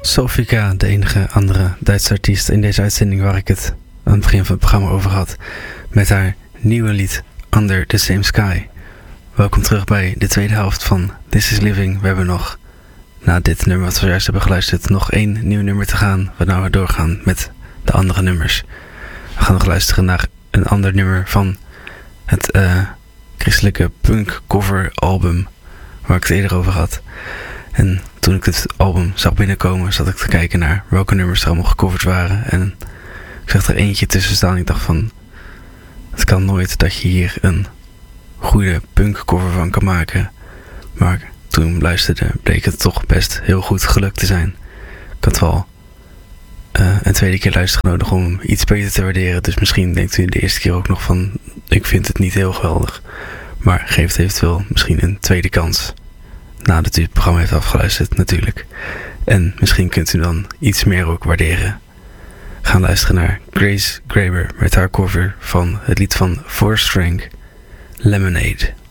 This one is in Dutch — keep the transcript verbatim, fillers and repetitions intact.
Sofika, de enige andere Duitse artiest in deze uitzending waar ik het aan het begin van het programma over had, met haar nieuwe lied Under the Same Sky. Welkom terug bij de tweede helft van This Is Living. We hebben nog, na dit nummer wat we zojuist hebben geluisterd, nog één nieuw nummer te gaan, waarna we doorgaan met de andere nummers. We gaan nog luisteren naar een ander nummer van het uh, christelijke punk cover album waar ik het eerder over had. En toen ik dit album zag binnenkomen, zat ik te kijken naar welke nummers er allemaal gecoverd waren. En ik zag er eentje tussen staan. Ik dacht van, het kan nooit dat je hier een goede punk cover van kan maken. Maar toen ik luisterde, bleek het toch best heel goed gelukt te zijn. Ik had wel uh, een tweede keer luisteren nodig om iets beter te waarderen. Dus misschien denkt u de eerste keer ook nog van, ik vind het niet heel geweldig. Maar geeft eventueel misschien een tweede kans. Nadat u het programma heeft afgeluisterd natuurlijk. En misschien kunt u dan iets meer ook waarderen. Gaan luisteren naar Grace Graber met haar cover van het lied van Four Strength, Lemonade.